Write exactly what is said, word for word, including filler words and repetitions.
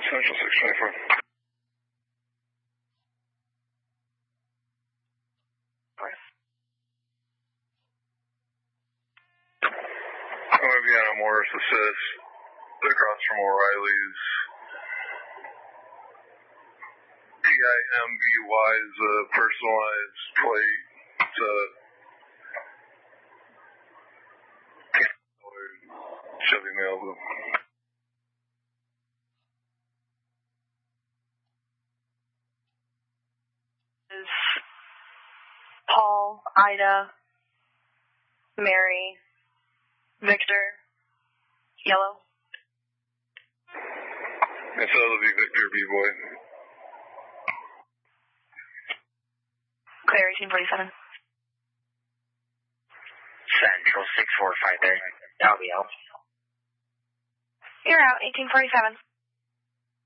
Central six twenty-four. I'm going to be on a Morris assist across from O'Reilly's. P I M B Y is a personalized plate. It's a Chevy Malibu. Is Paul, Ida, Mary, Victor, yellow. And so it'll be Victor B-Boy. Clear eighteen forty-seven. Central six four five there. That'll be out. You're out, eighteen forty-seven.